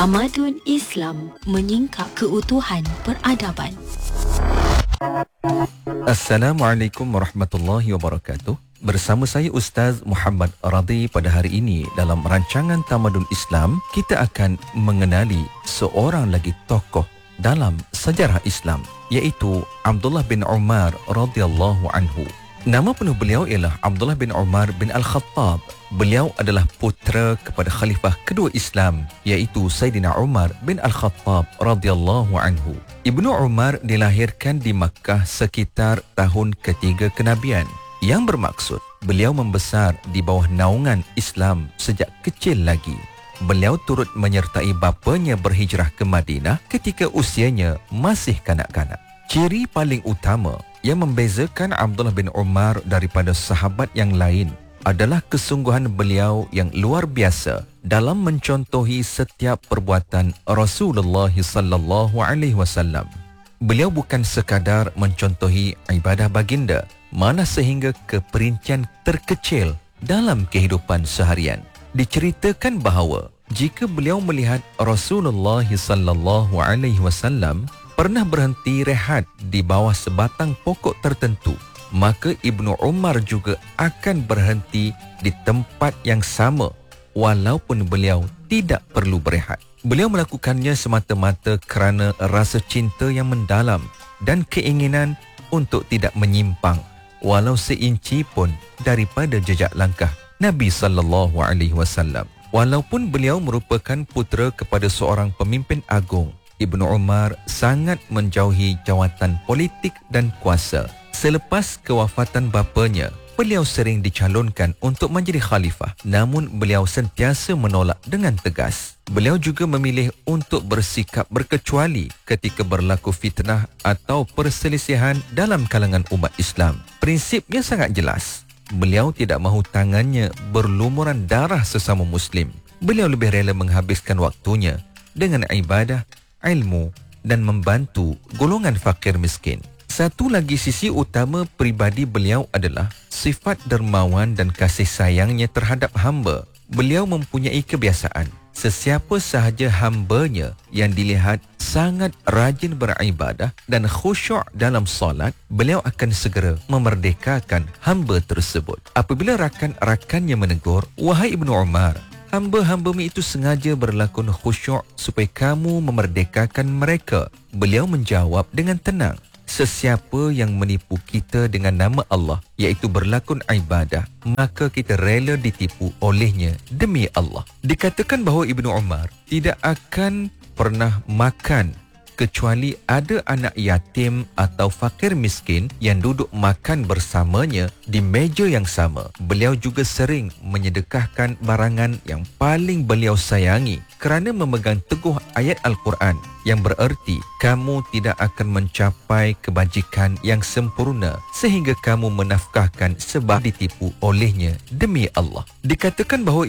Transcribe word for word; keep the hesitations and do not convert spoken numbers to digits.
Tamadun Islam menyingkap keutuhan peradaban. Assalamualaikum warahmatullahi wabarakatuh. Bersama saya Ustaz Muhammad Radhi. Pada hari ini dalam rancangan Tamadun Islam, kita akan mengenali seorang lagi tokoh dalam sejarah Islam, iaitu Abdullah bin Umar radhiyallahu anhu. Nama penuh beliau ialah Abdullah bin Umar bin Al-Khattab. Beliau adalah putera kepada khalifah kedua Islam, iaitu Sayyidina Umar bin Al-Khattab radhiyallahu anhu. Ibnu Umar dilahirkan di Makkah sekitar tahun ketiga kenabian, yang bermaksud beliau membesar di bawah naungan Islam sejak kecil lagi. Beliau turut menyertai bapanya berhijrah ke Madinah ketika usianya masih kanak-kanak. Ciri paling utama yang membezakan Abdullah bin Umar daripada sahabat yang lain adalah kesungguhan beliau yang luar biasa dalam mencontohi setiap perbuatan Rasulullah sallallahu alaihi wasallam. Beliau bukan sekadar mencontohi ibadah baginda, malah sehingga keperincian terkecil dalam kehidupan seharian. Diceritakan bahawa jika beliau melihat Rasulullah sallallahu alaihi wasallam pernah berhenti rehat di bawah sebatang pokok tertentu, maka Ibnu Umar juga akan berhenti di tempat yang sama walaupun beliau tidak perlu berehat. Beliau melakukannya semata-mata kerana rasa cinta yang mendalam dan keinginan untuk tidak menyimpang walau seinci pun daripada jejak langkah Nabi sallallahu alaihi wasallam. Walaupun beliau merupakan putera kepada seorang pemimpin agung, Ibnu Umar sangat menjauhi jawatan politik dan kuasa. Selepas kewafatan bapanya, beliau sering dicalonkan untuk menjadi khalifah, namun beliau sentiasa menolak dengan tegas. Beliau juga memilih untuk bersikap berkecuali ketika berlaku fitnah atau perselisihan dalam kalangan umat Islam. Prinsipnya sangat jelas. Beliau tidak mahu tangannya berlumuran darah sesama Muslim. Beliau lebih rela menghabiskan waktunya dengan ibadah, ilmu dan membantu golongan fakir miskin. Satu lagi sisi utama peribadi beliau adalah sifat dermawan dan kasih sayangnya terhadap hamba. Beliau mempunyai kebiasaan, sesiapa sahaja hambanya yang dilihat sangat rajin beribadah dan khusyuk dalam solat, beliau akan segera memerdekakan hamba tersebut. Apabila rakan-rakannya menegur, "Wahai Ibnu Umar, hamba-hambamu itu sengaja berlakon khusyuk supaya kamu memerdekakan mereka." Beliau menjawab dengan tenang, "Sesiapa yang menipu kita dengan nama Allah, iaitu berlakon ibadah, maka kita rela ditipu olehnya demi Allah." Dikatakan bahawa Ibnu Umar tidak akan pernah makan kecuali ada anak yatim atau fakir miskin yang duduk makan bersamanya di meja yang sama. Beliau juga sering menyedekahkan barangan yang paling beliau sayangi kerana memegang teguh ayat Al-Quran yang bererti kamu tidak akan mencapai kebajikan yang sempurna sehingga kamu menafkahkan sebab ditipu olehnya demi Allah. Dikatakan bahawa